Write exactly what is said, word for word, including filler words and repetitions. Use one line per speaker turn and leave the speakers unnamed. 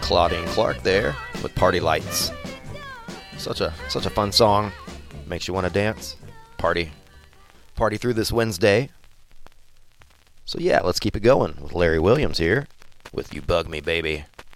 Claudine Clark there with Party Lights. Such a such a fun song. Makes you want to dance. Party. Party through this Wednesday. So yeah, let's keep it going with Larry Williams here with You Bug Me Baby.